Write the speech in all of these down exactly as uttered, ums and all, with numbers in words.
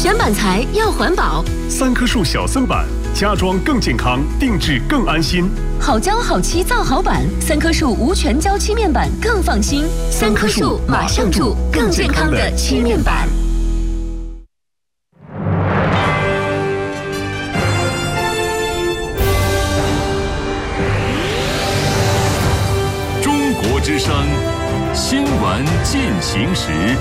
选板材要环保， 三棵树小森板，家装更健康，定制更安心。 好胶好漆造好板，三棵树无全胶漆面板更放心。三棵树马上住更健康的漆面板。 中国之声新闻进行时。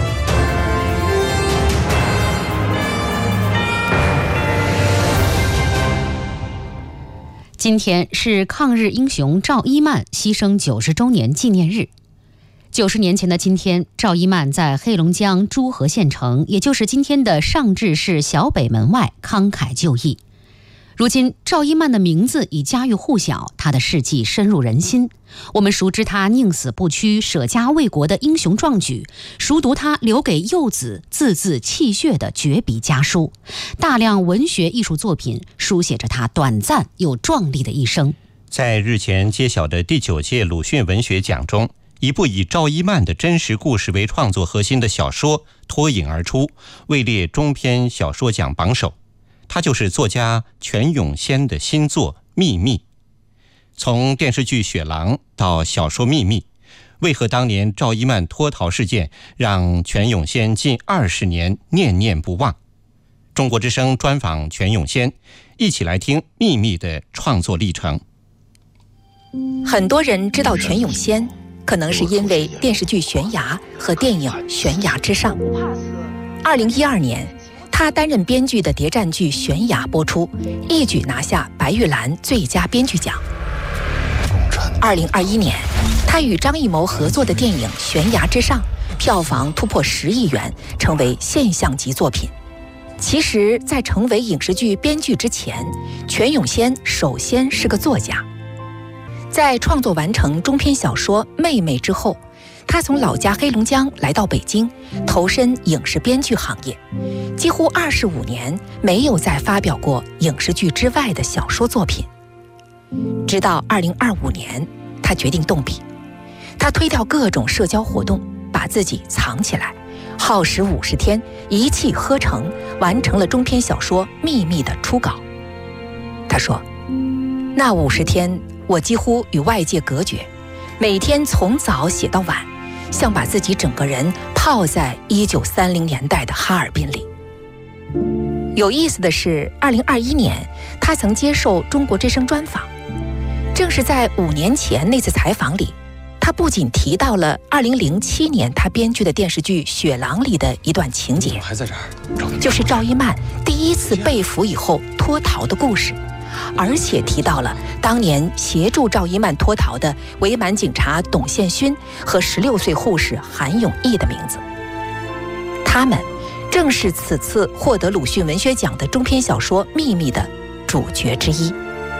今天是抗日英雄赵一曼牺牲九十周年纪念日。九十年前的今天，赵一曼在黑龙江诸河县城，也就是今天的上治市小北门外慷慨就义。如今，赵一曼的名字已家喻户晓，她的事迹深入人心。我们熟知她宁死不屈、舍家为国的英雄壮举，熟读她留给幼子字字泣血的绝笔家书。大量文学艺术作品书写着她短暂又壮丽的一生。 在日前揭晓的第九届鲁迅文学奖中，一部以赵一曼的真实故事为创作核心的小说脱颖而出，位列中篇小说奖榜首。他就是作家全永先的新作《秘密》。从电视剧《雪狼》到小说《秘密》，为何当年赵一曼脱逃事件让全永先近二十年念念不忘？中国之声专访全永先，一起来听《秘密》的创作历程。 很多人知道全永先，可能是因为电视剧《悬崖》和电影《悬崖之上》。二零一二年，他担任编剧的谍战剧《悬崖》播出，一举拿下白玉兰最佳编剧奖。二零二一年，他与张艺谋合作的电影《悬崖之上》票房突破十亿元，成为现象级作品。其实，在成为影视剧编剧之前，全永先首先是个作家。在创作完成中篇小说《妹妹》之后，他从老家黑龙江来到北京，投身影视编剧行业，几乎二十五年没有再发表过影视剧之外的小说作品。直到二零二五年，他决定动笔，他推掉各种社交活动，把自己藏起来，耗时五十天，一气呵成，完成了中篇小说《秘密》的初稿。他说，那五十天我几乎与外界隔绝，每天从早写到晚，像把自己整个人泡在一九三零年代的哈尔滨里。有意思的是，二零二一年他曾接受中国之声专访，正是在五年前那次采访里，他不仅提到了二零零七年他编剧的电视剧《雪狼》里的一段情节， 还在这儿， 就是赵一曼第一次被俘以后脱逃的故事，而且提到了当年协助赵一曼脱逃的伪满警察董宪勋和十六岁护士韩永义的名字。他们正是此次获得鲁迅文学奖的中篇小说《秘密》的主角之一。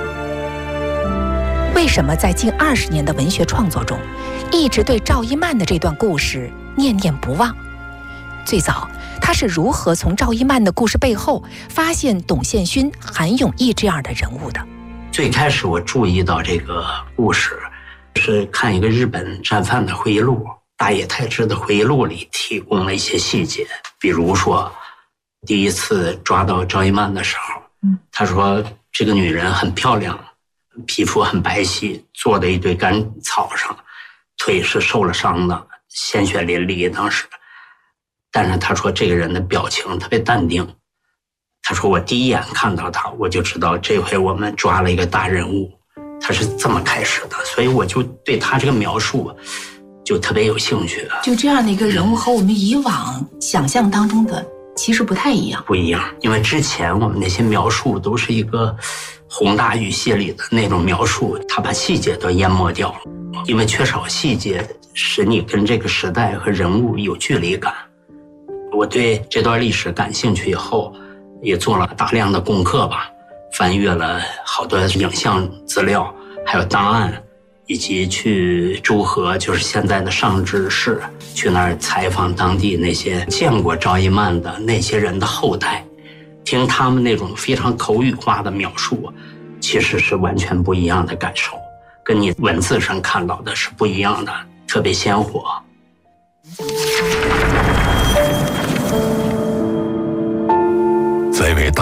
为什么在近二十年的文学创作中，一直对赵一曼的这段故事念念不忘？最早他是如何从赵一曼的故事背后发现董宪勋、韩永义这样的人物的？ 最开始我注意到这个故事，是看一个日本战犯的回忆录，大野太志的回忆录里提供了一些细节，比如说第一次抓到赵一曼的时候，他说这个女人很漂亮，皮肤很白皙，坐在一堆干草上，腿是受了伤的，鲜血淋漓当时。但是他说这个人的表情特别淡定，他说我第一眼看到他，我就知道这回我们抓了一个大人物，他是这么开始的，所以我就对他这个描述就特别有兴趣。 就这样的一个人物和我们以往想象当中的其实不太一样。 不一样，因为之前我们那些描述都是一个宏大语系里的那种描述，他把细节都淹没掉了，因为缺少细节使你跟这个时代和人物有距离感。我对这段历史感兴趣以后，也做了大量的功课吧，翻阅了好多影像资料，还有档案，以及去诸河，就是现在的上治市，去那儿采访当地那些见过赵一曼的那些人的后代，听他们那种非常口语化的描述，其实是完全不一样的感受，跟你文字上看到的是不一样的，特别鲜活。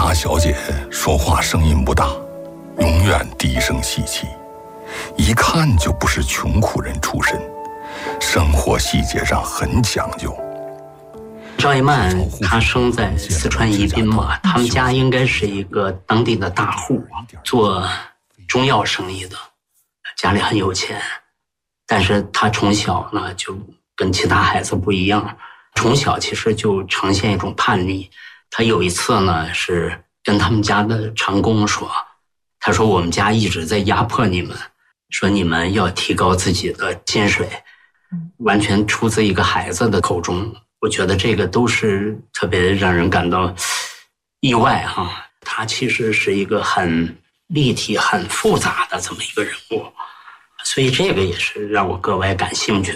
大小姐说话声音不大，永远低声细气，一看就不是穷苦人出身，生活细节上很讲究。 赵一曼她生在四川宜宾嘛，他们家应该是一个当地的大户，做中药生意的，家里很有钱。但是她从小呢就跟其他孩子不一样，从小其实就呈现一种叛逆。她有一次呢是跟他们家的长工说，她说我们家一直在压迫你们，说你们要提高自己的薪水，完全出自一个孩子的口中。我觉得这个都是特别让人感到意外哈。他其实是一个很立体、很复杂的这么一个人物，所以这个也是让我格外感兴趣。